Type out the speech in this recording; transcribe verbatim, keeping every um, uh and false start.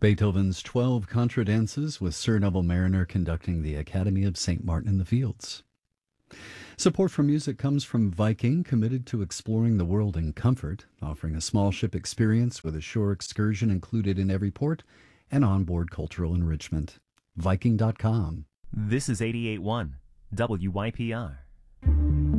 Beethoven's twelve Contradances with Sir Neville Mariner conducting the Academy of Saint Martin in the Fields. Support for music comes from Viking, committed to exploring the world in comfort, offering a small ship experience with a shore excursion included in every port and onboard cultural enrichment. Viking dot com. This is eighty-eight point one W Y P R.